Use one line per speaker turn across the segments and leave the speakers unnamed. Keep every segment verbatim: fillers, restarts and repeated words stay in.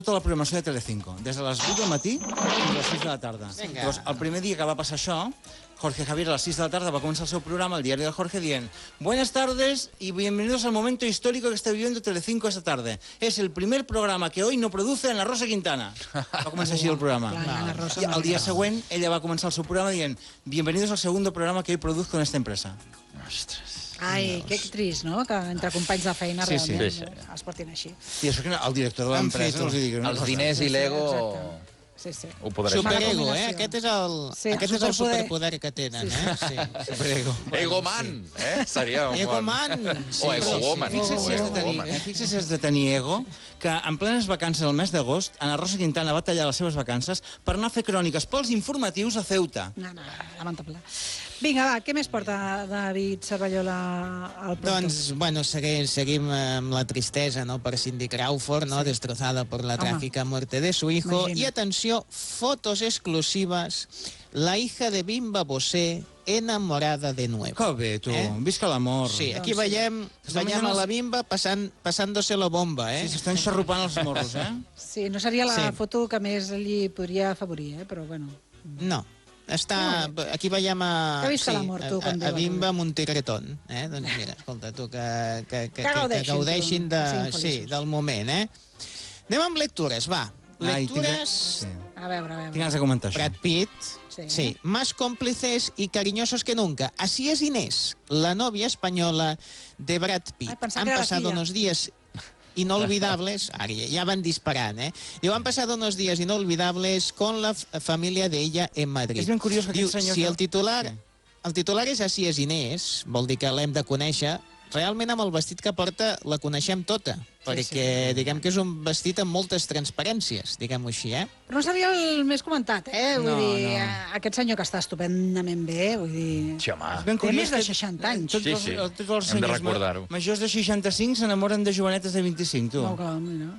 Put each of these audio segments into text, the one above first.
tota la programació de Telecinco, des de les vuit del matí fins a les sis de la tarda. Llavors, el primer dia que va passar això, Jorge Javier a las seis de la tarde va a comenzar su programa, el diario de Jorge, dient: buenas tardes y bienvenidos al momento histórico que está viviendo Telecinco esta tarde. Es el primer programa que hoy no produce Ana Rosa Quintana. Va començar així el programa. I el dia següent ella va començar el seu programa dient: bienvenidos al segundo programa que hoy produzco en esta empresa.
Ostres.
Ai, que trist, no?, que entre companys de feina
Sí, sí.
realment
Sí, sí.
es portin així.
I això que el director de l'empresa els digui una
Els
cosa.
diners i l'ego
Sí, sí.
ho podrem...
Superego, eh? Aquest és el,
Sí,
aquest és el
superpoder.
superpoder que tenen,
Sí,
eh? Sí, sí.
Superego.
Egoman, eh? Seria un
Ego
bon...
man.
O ego woman.
Fixa't si has de tenir, eh, fixa't si has de tenir ego, que en plenes vacances del mes d'agost, Ana Rosa Quintana va tallar les seves vacances per anar a fer cròniques pels informatius a Ceuta.
No, no, lamentable. Vinga, va, què més porta David Cervellola al productor?
Doncs, bueno, seguim, seguim amb la tristesa, ¿no?, per Cindy Crawford, ¿no?, destrozada por la
Home.
trágica muerte de su hijo.
Imagina.
Y atenció, fotos exclusivas, la hija de Bimba Bosé enamorada de nuevo.
Que bé, tu.
Eh?
Visca l'amor.
Sí, aquí
Doncs sí.
veiem,
Esta
veiem
mañana
a la
es-
Bimba passant, pasándose la bomba, eh?
Sí, s'estan xarrupant els morros, eh?
Sí, no seria la
Sí.
foto que més li podria afavorir, eh? Però bueno.
No. Està, aquí veiem a,
Que visca l'amor, tu,
a,
com
a, a
diuen.
Bimba amb un tigretón. Eh? Doncs mira, escolta, tu, que, que, que, que,
gaudeixin,
que gaudeixin
tu,
de,
siguin
sí,
feliços.
del moment. Eh? Anem amb lectures, va.
Ai, tinc-
Lectures...
Sí.
A veure, a veure.
Tinc ganes de comentar això.
Brad Pitt,
Sí.
sí. Más cómplices y cariñosos que nunca. Así es Inés, la novia española de Brad Pitt.
Ay, pensaba
Han
que era la
pasado
filla.
unos días inolvidables, ara ja, ja van disparant, eh? Diu, han pasado unos días inolvidables con la f- familia de ella en Madrid.
És ben curiós que
Diu,
aquest senyor...
si el titular,
Sí.
el titular és Así es Inés, vol dir que l'hem de conèixer, realment amb el vestit que porta la coneixem tota, perquè diguem que és un vestit amb moltes transparències, diguem-ho així, eh?
Però no seria el més comentat, eh? Vull
No,
dir,
no.
eh, aquest senyor que està estupendament bé, vull dir...
Sí, home.
És ben
Té
curiós
més de
que
seixanta anys.
Tots
Sí,
els,
sí.
els- tots els
Hem de
senyors ma-
recordar-ho.
majors de seixanta-cinc s'enamoren de jovenetes de vint-i-cinc, tu.
Oh, clar, mira.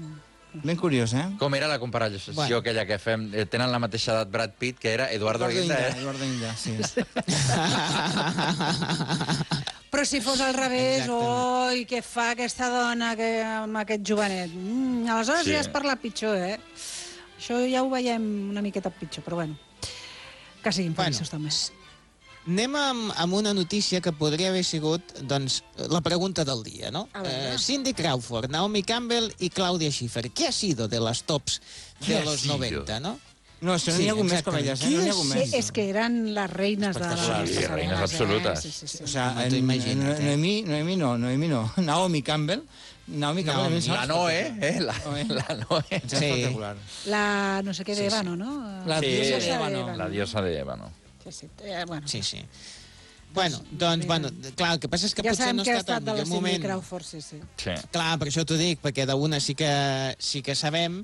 Ben curiós, eh?
Com era la comparació
Bueno.
aquella que fem? Eh, Tenen la mateixa edat Brad Pitt, que era Eduardo Guinda, eh?
Eduardo Guinda, sí.
Però si fos al revés,
Exactament.
oi, què fa aquesta dona que, amb aquest jovenet? Mm, aleshores
Sí.
ja es parla pitjor, eh? Això ja ho veiem una miqueta pitjor, però bueno. Que siguin
Bueno.
feliços també.
Anem amb, amb una notícia que podria haver sigut, doncs, la pregunta del dia, ¿no?
A ver.
Eh, Cindy Crawford, Naomi Campbell y Claudia Schiffer. ¿Qué ha sido de las tops
¿Qué
de
ha
los
sido?
noventa, no?
No, és que no
Sí,
n'hi ha hagut més com
exactament.
elles, eh? No n'hi ha hagut
Sí,
més.
és que eren les reines de les
Espectaculars.
Sí,
passareles,
reines
eh?
absolutes.
Sí, sí, sí.
O sea,
No t'ho
en-
imagines, eh?
Noemí, Noemí no, Noemí no. Naomi Campbell. Naomi Campbell. a mi em sembla
La Noe,
espectacular.
eh? La, la Noe.
Em sembla
Sí.
espectacular.
La no sé què
Sí,
d'Ébano, no?
La
Sí.
diosa
Sí.
d'Ébano.
La diosa de Ébano.
Sí, sí. Eh, bueno.
Sí, sí. Bueno, doncs, bueno, clar, el que passa és que
ja
potser
sabem
no
que ha
ha estat
estat
el
de la
millor
Cindy
moment.
Crawford, sí, sí.
Sí.
Clar, per això t'ho dic, perquè d'una sí que, sí que sabem.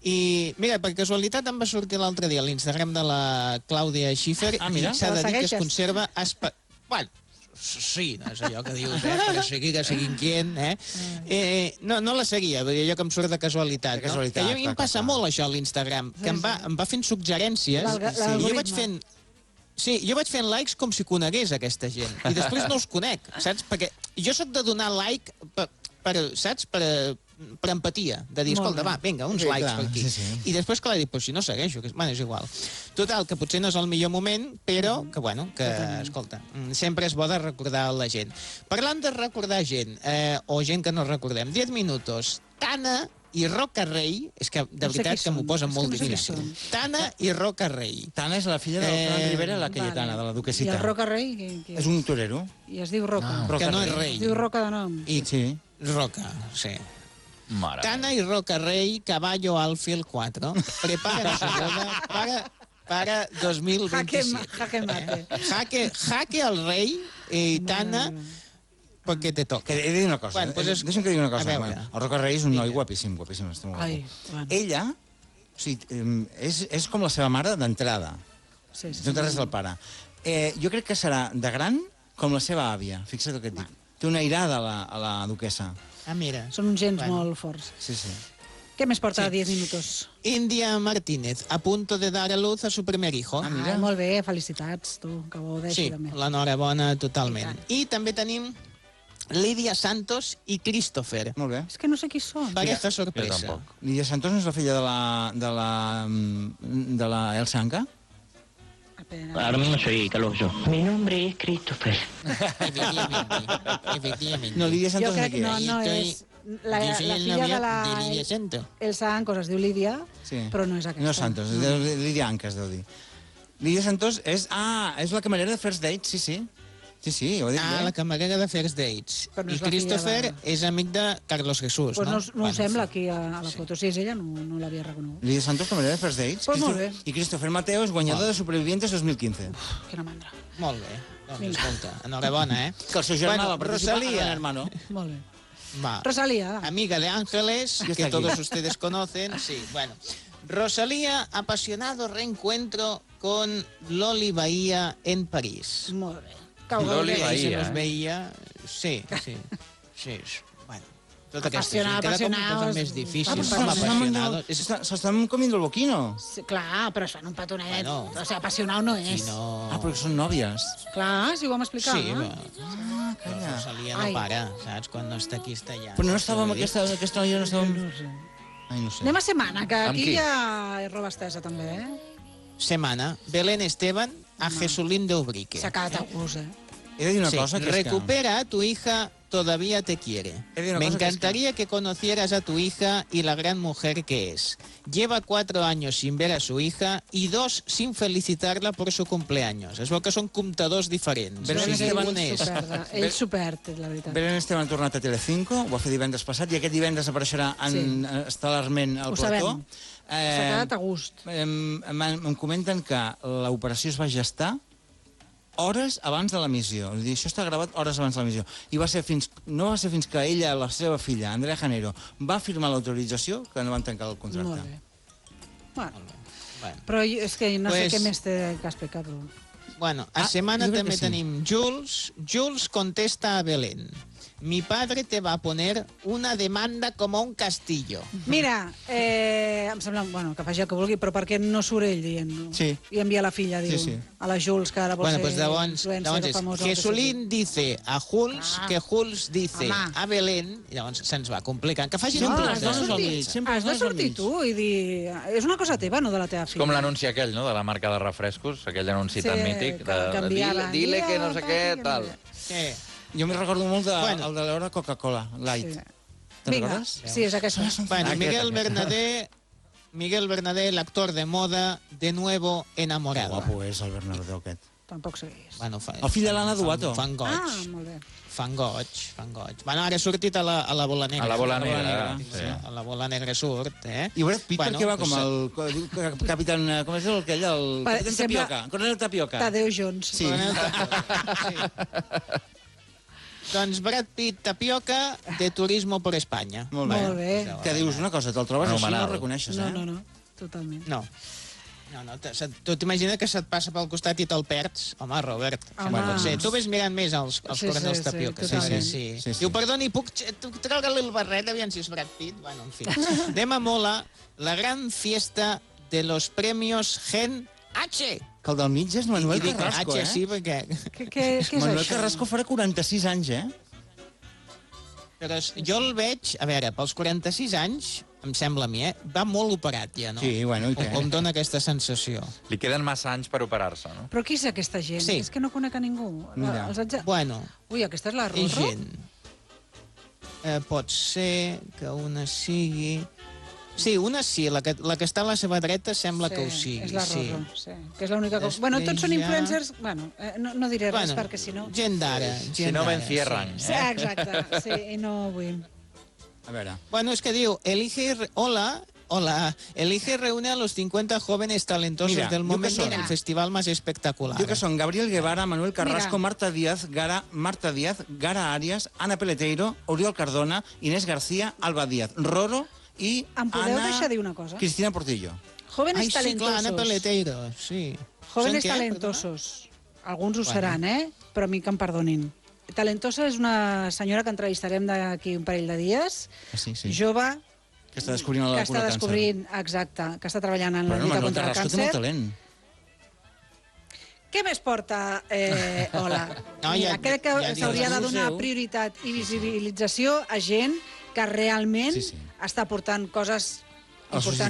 I, mira, per casualitat em va sortir l'altre dia a l'Instagram de la Clàudia Schiffer
Ah, mira.
i s'ha de
La
dir que es
segueixes?
conserva... Espe... Bueno, sí, no és allò que dius, eh? Per seguir, que siguin quien, eh? eh no, no la seguia, vull dir, allò que em surt de casualitat,
De casualitat,
no? Que a mi
clar,
em passa
clar.
molt això a l'Instagram, que em va, em va fent suggerències
L'alga-
i jo vaig
l'algoritme.
fent... Sí, jo vaig fent likes com si conegués aquesta gent. I després no els conec, saps? Perquè jo sóc de donar like per, per saps? Per, per empatia. De dir,
Molt
escolta,
bé.
va, vinga, uns
Sí,
likes
clar,
per aquí.
sí, sí.
I després, clar, dic, pues si no segueixo, que, bueno, és igual. Total, que potser no és el millor moment, però que, bueno, que, escolta, mm, sempre és bo de recordar la gent. Parlant de recordar gent, eh, o gent que no recordem, diez minutos, Tana i Roca Rey, és que de
No sé
veritat
qui
que m'ho
són,
posen
és que
molt
no sé qui
difícil.
són.
Tana i Roca Rey.
Tana és la filla del
Eh,
Ferran Rivera, la
Vale.
Cayetana, de la
I
duquesita.
el Roca Rei, que, que
És un torero.
I es diu Roca.
No.
Roca
Que no és
Rey.
rei.
Es diu Roca de nom.
I
Sí.
Roca, sí.
Mare.
Tana y Roca Rey, Caballo Alfield cuatro, preparan su boda para, para dos mil veintisiete.
Jaque ma- jaque mate.
Eh, Jaque, jaque al rei i Tana, perquè te toca.
Que he de dir una cosa.
Bueno,
Bueno,
pues
pues
és-
Deixa'm que digui una
a
cosa.
veure.
Bueno, el Roca Rey és un noi guapíssim, guapíssim. Està molt guapo.
Ai, bueno.
Ella, o sigui, em, és, és com la seva mare d'entrada.
Sí, sí,
No té res del pare. Eh, jo crec que serà de gran com la seva àvia. Fixa't el que et dic. Té una airada a la, a la duquesa.
Ah, mira.
Són uns gens
Bueno.
molt forts.
Sí, sí.
Què més porta
Sí.
a diez minutos?
India Martínez, a punto de dar a luz a su primer hijo.
Ah, mira.
Ai, molt bé, felicitats, tu, que ho deixi
Sí,
també.
l'enhorabona totalment. I també tenim Lídia Santos i Christopher.
Molt bé.
És que no sé qui són.
Pareja
Jo
sorpresa.
tampoc.
Lídia Santos no és la filla de la... de la... mm, de la Elsa Anca?
Espera.
Ahora mismo soy Carlos yo. Mi nombre es Christopher.
Efectivamente. Efectivamente.
No, Lídia
Jo
Santos
crec
no
que no,
aquí.
no
Estoy-
és... La,
Yo
la
soy el
filla
novio
de la...
de Lídia Santos.
Elsa Anca es diu Lídia,
Sí.
però no és aquesta.
No és Santos, és de Lídia Anca, es deu dir. Lídia Santos és... Ah, és la camarera de First Date, sí, sí. Sí, sí, ho he dit
Ah,
bé.
la camarera de First Dates.
Però no
I
és la filla
Christopher
de-
és amic de Carlos Jesús,
Pues no,
no?
no, no ho sembla aquí a, a la foto. Si és ella, no, no l'havia reconegut.
Lídia Santos, camarera de First Dates.
Pues molt
Christo-
bé.
I Christopher Mateo és guanyador de Supervivientes dos mil quinze.
Quina mandra.
Molt bé. Doncs
Vinga.
escolta, enhorabona, eh?
Que el seu germà
Bueno,
va participar
Rosalía.
a Gran Hermano.
Molt bé.
Va.
Rosalía.
Amiga de Ángeles,
Ya
que
está aquí.
todos ustedes conocen. Sí, bueno. Rosalía, apasionado reencuentro con Loli Bahía en París.
Molt bé. Cau
Loli
gaudeix.
Bahía.
Ahí se
eh?
nos veía... Sí, sí, sí. Bueno, tota aquesta
Apassionat,
gent. Cada cop ho
apassionados.
posa més difícil.
Ah,
Com
però
apassionado. És...
S'està- S'estan comiendo el boquino.
Sí, clar, però es fan un petonet.
Bueno.
O sigui, apassionat no és.
Si no...
Ah, perquè són nòvies.
Clar, si ho vam explicar.
Sí,
no?
però
Ah, calla.
Rosalia no
Ai.
para, saps? Quan no està aquí, està allà.
Però no
saps
estava amb
què vull dir?
aquesta... Aquesta noia no estava...
No sé.
Ai, no sé.
Anem a setmana, que
Amb
aquí
qui?
hi ha roba estesa, també, eh?
Semana. Belén Esteban a Jesulín de Ubrique.
S'ha quedat a gust, eh?
He de dir una
Sí,
cosa, que és que...
recupera a tu hija, todavía te quiere.
He de dir una
Me
cosa, que es
encantaría que conocieras a tu hija y la gran mujer que es. Lleva cuatro años sin ver a su hija y dos sin felicitarla por su cumpleaños. Es veu que són comptadors diferents.
Belén
O sigui,
Esteban
un és...
Super, ell super, la veritat.
Belén Esteban ha tornat a Telecinco, ho va fer divendres passat, i aquest divendres apareixerà en,
Sí.
estel·larment al
Ho
plató.
sabem. S'ha quedat a gust.
em, em, em comenten que l'operació es va gestar hores abans de l'emissió. És a dir, això està gravat hores abans de l'emissió. I va ser fins, no va ser fins que ella, la seva filla, Andrea Janero, va firmar l'autorització que no van tancar el contracte.
Molt bé. Bueno,
Bueno.
però jo- és que no sé
Pues-
què més té que explicar, però...
Bueno, a
Ah,
semana
jo crec
també
que sí.
tenim Jules. Jules contesta a Belén. Mi padre te va a poner una demanda como un castillo.
Mira, eh, em sembla bueno, que faci el que vulgui, però per què no surt ell dient-ho?
Sí.
I envia la filla, diu,
Sí, sí.
a la Jules, que ara vol
Bueno,
ser
pues llavors,
influencer
llavors
o
és,
famosa. o el que
Jesulín dice a Jules
Ah.
que Jules dice
Home.
a Belén, i llavors se'ns va complicant. Que facin
sigui.
un
No,
Sempre
has
les
de
dones al
sortir,
mig, sempre
has
les
de
dones al
sortir
mig.
tu i dir... És una cosa teva, no de la teva
És
filla.
com l'anunci aquell, no?, de la marca de refrescos, aquell anunci
Sí,
tan mític.
que
De,
canviaven.
dile, dile que no sé
Dia,
què,
que
tal.
no sé.
Sí.
Jo m'hi recordo molt de,
Bueno.
el de l'hora Coca-Cola, Light.
Sí.
Te'n
Vinga,
recordes?
sí, és aquesta.
Bueno,
Ah,
Miguel
aquest, aquest.
Bernadé, Miguel Bernadé, el actor de moda, de nuevo
Que
enamorado.
guapo és el Bernardo aquest.
Tampoc seguís.
Bueno, fa,
El fill de l'Anna
fan-
Duato.
Fan goig.
Ah, molt bé.
Fan goig, fan goig. Bueno, ara ha sortit a la, a la bola negra.
A la bola
A la bola
negra,
negra,
sí.
A la bola negra surt, eh?
I Brad Pitt
Bueno,
perquè va
pues,
com el co- capitán... eh, Com és el aquell? El
Pa-
capitán
sembla-
Tapioca. Coronel Tapioca.
Tadeu Jones.
Sí.
Sí. Doncs Brad Pitt Tapioca de Turismo por España.
Molt bé.
Molt bé.
Que dius una cosa, te'l trobes així i no
Fenomenal.
el reconeixes, eh?
No, no, no, totalment.
No. No, no, te- se- tu t'imagines que se't passa pel costat i te'l perds? Home, Robert,
Home.
bueno, sí, tu ves mirant més els, els
Sí,
coronels
sí, sí,
Tapioca.
totalment.
sí, sí.
Sí, sí.
Diu, perdoni, puc xe- tu- treure-li el barret, aviam si és Brad Pitt? Bueno, en fi. Anem a Mola, la gran fiesta de los premios Gen H.
Que el del mig és Manuel
I dic
Carrasco,
H,
eh?
sí, perquè...
Què, què, què és
Manuel
això?
Carrasco farà quaranta-sis anys, eh?
Però es- jo el veig, a veure, pels quaranta-sis anys, em sembla a mi, eh? Va molt operat ja, no?
Sí, bueno, i
O,
què?
o em dona aquesta sensació.
Li queden massa anys per operar-se, no?
Però qui és aquesta gent?
Sí.
És que no conec a ningú.
Mira.
Els haig de-
Bueno,
Ui, aquesta és la
és
Rorro?
gent. Eh, pot ser que una sigui... Sí, una sí, la que, la que està a la seva dreta sembla que ho sigui.
És la
sí.
Rorro, sí. Que és l'única cosa...
Després
Bueno, tots són
ja-
influencers... Bueno, eh, no, no diré res
Bueno,
perquè si no...
gent d'ara. gent
Si no,
d'ara,
m'encierran.
Sí,
Eh?
exacte, sí, i no vull.
A veure.
Bueno, es que diu, elige... y re- Hola, hola. Elige y reúne a los cincuenta jóvenes talentosos
Mira,
del
diu que
momento
són-
en el festival más espectacular.
Diu que són Gabriel Guevara, Manuel Carrasco,
Mira.
Marta Díaz, Gara, Marta Díaz, Gara Arias, Ana Peleteiro, Oriol Cardona, Inés García, Alba Díaz, Roro i
Em podeu
Ana...
deixar dir una cosa?
Cristina Portillo.
Jóvenes
Ai, sí, clar,
talentosos.
Ana Peleteiro, sí.
Jóvenes
Són què,
talentosos. Alguns ho
Bueno.
seran, eh? Però a mi que em perdonin. Talentosa és una senyora que entrevistarem d'aquí un parell de dies,
Ah, sí, sí.
jove,
Que està descobrint la
que
cura
està
del
descobrint, exacte, que està treballant en
Però
la
no,
lluita
Manuel
contra el
Carrasco té molt
càncer.
talent.
Què més porta eh, Hola?
No,
Mira,
ja-
crec que
ja dius.
s'hauria de donar
Museu.
prioritat i visibilització a gent que realment
Sí, sí.
està portant coses
A la
importants